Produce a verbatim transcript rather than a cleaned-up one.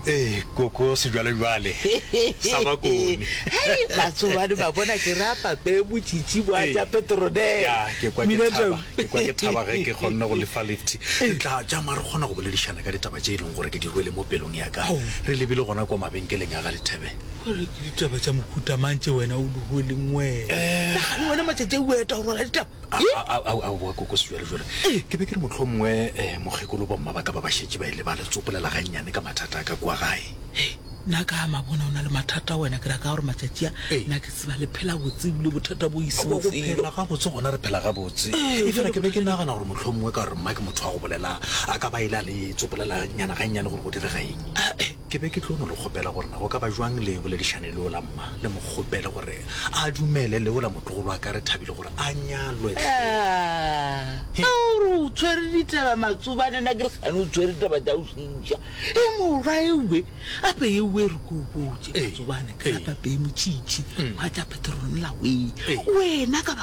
Eh koko se jwale jwale sa ba kone Matsobane ba bona ke rapa pe botšitši bo a ja petrone ya ke kwa ke thaba ke kwa ke thaba ge ke gonna go lefa lift tla ja mare gona go boledišana ka ditaba tše e leng gore ke di rwele mo pelong ya ka re lebile gona kwa mabenkeleng ya ga Lethebe gore ke ditaba tša mohuta mantše wena o duhueleng wena nagane wena matšatši o eta go rwala ditaba aowa koko se jwale jwale ke be ke re motlho mongwe um mokgekolo bomma ba ka ba ba šetse ba ile ba le tsopolela gannyane ka mathata a ka kwa gae nna ka mabona o na le mathata wena ke ra ka gore matšatši a nna ke seba le phela botse ebile bothata bo isephela gabotse gona re phela gabotse e fela ke be ke nagana gore motlho mongwe ka gore mma ke motho wa go bolela a ka ba ile a le tsopolela nyana gannyane gore go diragaeng ke be ke tlono le kgopela gore na go ka ba jwang le boledišane leo la mma le mo kgopele gore a dumele leo la motlogolo a ka re thabile gore a nyalwe gore o tshwere ditaba Matsobane nna ke re sane o tshwere ditaba tša o šintša e morwa ewe ape ewe re ko botse Matsobane ke rata pe motšhitšhi wa tša petrone la we wena ka